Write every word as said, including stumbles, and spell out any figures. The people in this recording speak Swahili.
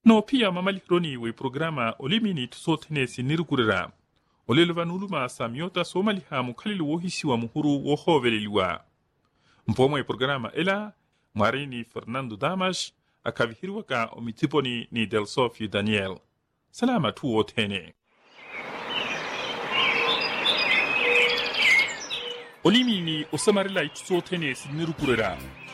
no pia mamalironi we programa olimini tusotene sinirgurira olelva nuluma samiota somaliha mukhalilu wohisiwa muhuru wohoveleliwa mpomwe programa ela mwarini Fernando Damas akavihiriwaka omitiponi ni Delsofio Daniel salama tu wotene olimini osamarila itusotene sinirgurira